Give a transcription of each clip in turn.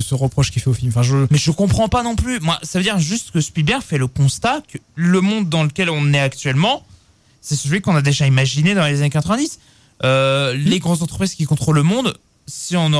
ce reproche qu'il fait au film. Mais je comprends pas non plus. Moi, ça veut dire juste que Spielberg fait le constat que le monde dans lequel on est actuellement, c'est celui qu'on a déjà imaginé dans les années 90. Les grosses entreprises qui contrôlent le monde, si on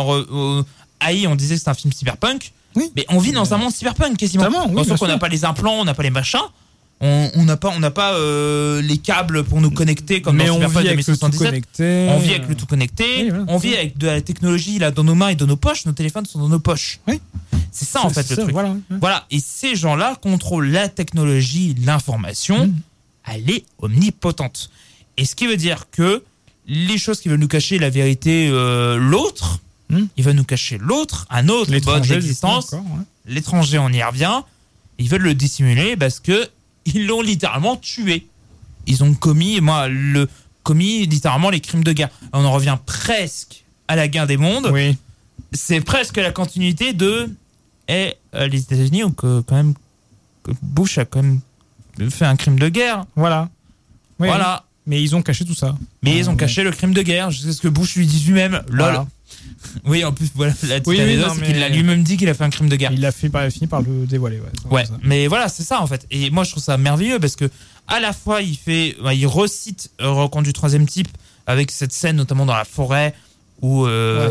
AI, on disait que c'est un film cyberpunk, mais on vit dans un monde cyberpunk quasiment. Sauf qu'on n'a pas les implants, on n'a pas les machins. On n'a pas les câbles pour nous connecter comme dans Cyberpunk 2077. On vit avec le tout connecté. Oui, voilà. On vit avec de la technologie là dans nos mains et dans nos poches. Nos téléphones sont dans nos poches. Oui. C'est ça en fait le truc. Voilà. Et ces gens-là contrôlent la technologie, l'information. Elle est omnipotente. Et ce qui veut dire que les choses qui veulent nous cacher la vérité, l'autre, ils veulent nous cacher l'autre, un autre mode d'existence. L'étranger, on y revient. Ils veulent le dissimuler parce que ils l'ont littéralement tué. Ils ont commis littéralement les crimes de guerre. On en revient presque à la guerre des mondes. Oui. C'est presque la continuité de... les États-Unis ont quand même... Bush a quand même fait un crime de guerre. Voilà. Oui, voilà. Mais ils ont caché tout ça. Mais ils ont caché le crime de guerre. Je sais ce que Bush lui dit lui-même. Lol. Voilà. Oui, en plus, voilà, la petite anecdote, c'est qu'il a lui-même dit qu'il a fait un crime de guerre. Il a fini par le dévoiler. Ouais, mais voilà, c'est ça en fait. Et moi, je trouve ça merveilleux parce que à la fois, il recite Rencontre du troisième type avec cette scène, notamment dans la forêt, où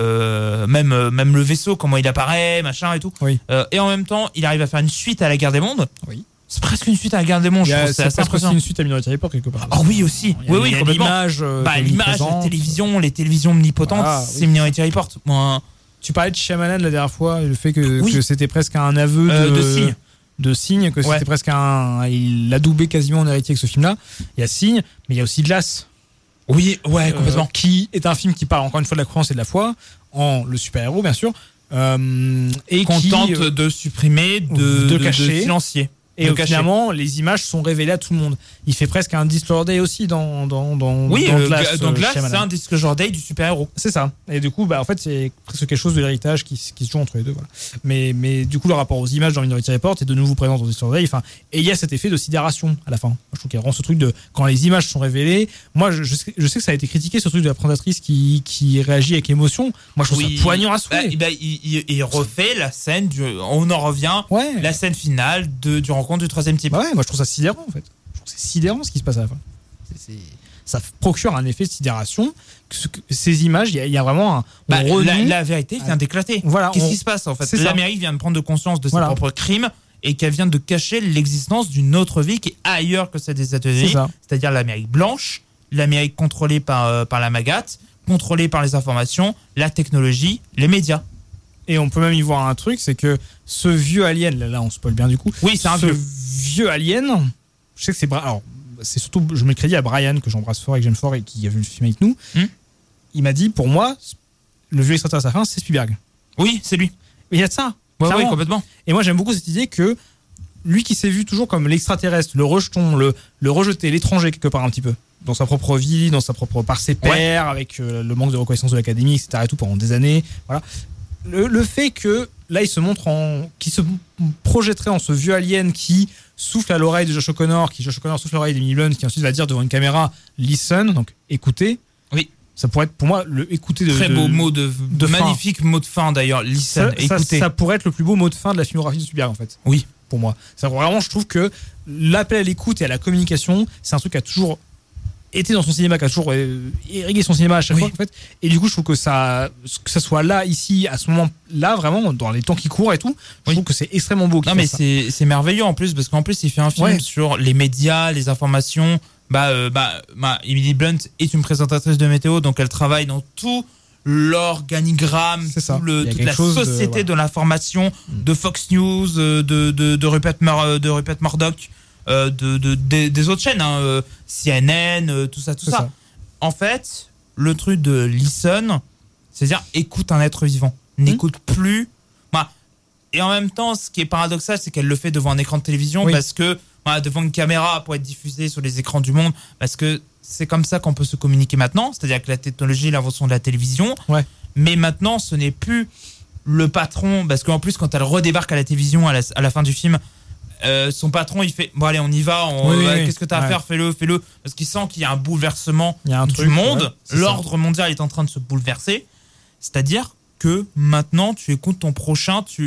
même le vaisseau, comment il apparaît, machin et tout. Oui. Et en même temps, il arrive à faire une suite à la guerre des mondes. Oui. C'est presque une suite à la guerre des mondes. C'est presque une suite à Minority Report quelque part. Ah oui aussi. Oui, complètement. L'image, la télévision, les télévisions omnipotentes, c'est Minority Report. Moi, tu parlais de Shyamalan la dernière fois, le fait que c'était presque un aveu de Signe, que c'était presque il l'a doublé quasiment en héritier avec ce film-là. Il y a Signe, mais il y a aussi Glass. Oui, complètement. Qui est un film qui parle encore une fois de la croyance et de la foi, en le super-héros bien sûr, et qui tente de supprimer, de cacher, de silencier. Et finalement, les images sont révélées à tout le monde. Il fait presque un Disclosure Day aussi dans Glass. Dans Glass, c'est un Disclosure Day du super-héros. C'est ça. Et du coup, en fait, c'est presque quelque chose de l'héritage qui se joue entre les deux. Voilà. Mais du coup, le rapport aux images dans Minority Report est de nouveau présent dans Disclosure Day. Et il y a cet effet de sidération à la fin. Je trouve qu'il y a vraiment ce truc de quand les images sont révélées. Moi, je sais que ça a été critiqué, ce truc de la présentatrice qui réagit avec émotion. Moi, je trouve ça poignant à souhait. Il refait la scène, on en revient, la scène finale du rencontre du troisième type. Moi je trouve ça sidérant en fait. Je trouve que c'est sidérant ce qui se passe à la fin. Ça procure un effet de sidération. Ces images, il y a vraiment la vérité vient d'éclater. Voilà, qu'est-ce qui se passe en fait? L'Amérique vient de prendre conscience de ses propres crimes et qu'elle vient de cacher l'existence d'une autre vie qui est ailleurs que celle des États-Unis, c'est-à-dire l'Amérique blanche, l'Amérique contrôlée par la Magate, contrôlée par les informations, la technologie, les médias. Et on peut même y voir un truc, c'est que ce vieux alien, là on spoil bien du coup. Oui, c'est un vieux alien. Je sais que c'est alors c'est surtout, je mets le crédit à Brian que j'embrasse fort et que j'aime fort et qui a vu le film avec nous. Il m'a dit, pour moi, le vieux extraterrestre à la fin, c'est Spielberg. Oui, c'est lui. Mais il y a de ça. Oui, complètement. Et moi j'aime beaucoup cette idée que lui qui s'est vu toujours comme l'extraterrestre, le rejeton, le rejeté, l'étranger quelque part un petit peu, dans sa propre vie, par ses pairs, avec le manque de reconnaissance de l'académie, etc. et tout pendant des années. Voilà. Le fait que là il se montre qui se projetterait en ce vieux alien qui souffle à l'oreille de Josh O'Connor, souffle à l'oreille d'Emily Blunt, qui ensuite va dire devant une caméra listen, donc écoutez. Oui. Ça pourrait être pour moi le écouter de très beau mot de magnifique mot de fin d'ailleurs, listen, écoutez. Ça pourrait être le plus beau mot de fin de la filmographie de Spielberg en fait. Oui. Pour moi. Ça vraiment je trouve que l'appel à l'écoute et à la communication, c'est un truc qui a toujours été dans son cinéma, qui a toujours irrigué son cinéma à chaque fois en fait. Et du coup je trouve que ça soit là ici à ce moment là vraiment dans les temps qui courent et tout, je trouve que c'est extrêmement beau. Non mais c'est merveilleux en plus parce qu'en plus il fait un film sur les médias, les informations. Emily Blunt est une présentatrice de météo, donc elle travaille dans tout l'organigramme, toute la société de l'information, de Fox News, de Rupert Murdoch, des autres chaînes, CNN, tout ça. En fait, le truc de listen, c'est-à-dire écoute un être vivant, n'écoute plus. Et en même temps, ce qui est paradoxal, c'est qu'elle le fait devant un écran de télévision parce que devant une caméra pour être diffusée sur les écrans du monde, parce que c'est comme ça qu'on peut se communiquer maintenant, c'est-à-dire que la technologie, l'invention de la télévision, mais maintenant ce n'est plus le patron, parce qu'en plus quand elle redébarque à la télévision à la fin du film, son patron il fait bon allez on y va, qu'est-ce que t'as à faire, fais-le, parce qu'il sent qu'il y a un bouleversement du monde, l'ordre mondial est en train de se bouleverser, c'est-à-dire que maintenant tu écoutes ton prochain,